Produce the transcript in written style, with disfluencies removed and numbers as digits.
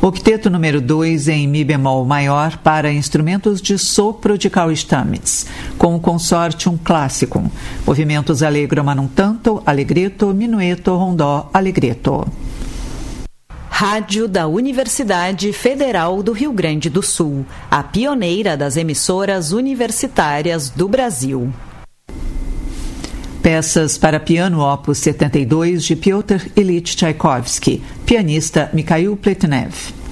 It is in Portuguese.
Octeto número 2 em Mi bemol maior para instrumentos de sopro de Carl Stamitz, com o Consortium Classicum. Movimentos allegro ma non tanto, allegretto, minueto, rondó, allegretto. Rádio da Universidade Federal do Rio Grande do Sul, a pioneira das emissoras universitárias do Brasil. Peças para piano opus 72 de Piotr Ilyich Tchaikovsky, pianista Mikhail Pletnev.